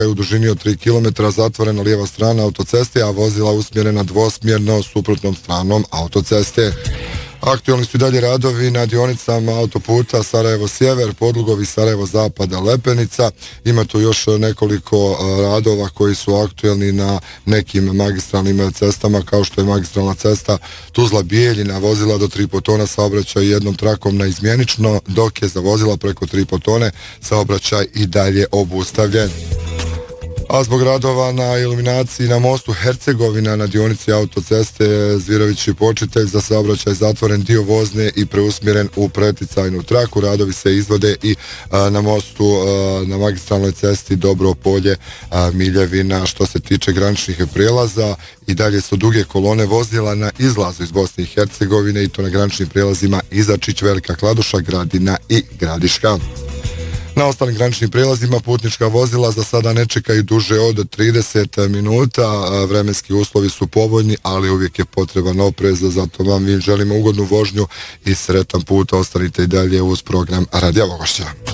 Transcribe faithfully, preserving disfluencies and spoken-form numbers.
u dužini od tri kilometra zatvorena lijeva strana autoceste, a vozila usmjerena dvosmjerno suprotnom stranom autoceste. Aktualni su i dalje radovi na dionicama autoputa Sarajevo-Sjever, Podlugovi, Sarajevo-Zapada, Lepenica. Ima tu još nekoliko radova koji su aktualni na nekim magistralnim cestama, kao što je magistralna cesta Tuzla-Bijeljina, vozila do tri tona saobraćaj jednom trakom na izmjenično, dok je za vozila preko tri tone saobraćaj i dalje obustavljen. A zbog radova na iluminaciji na mostu Hercegovina na dionici autoceste Zvirović i Počitelj za saobraćaj zatvoren dio vozne i preusmjeren u preticajnu traku. Radovi se izvode i a, na mostu a, na magistralnoj cesti Dobro Polje a, Miljevina. Što se tiče graničnih prijelaza, i dalje su duge kolone vozila na izlazu iz Bosne i Hercegovine, i to na graničnim prijelazima Izačić, Velika Kladuša, Gradina i Gradiška. Na ostalim graničnim prijelazima putnička vozila za sada ne čekaju duže od trideset minuta, vremenski uslovi su povoljni, ali uvijek je potreban oprez, zato vam mi želimo ugodnu vožnju i sretan put. Ostanite i dalje uz program Radija Vogošća.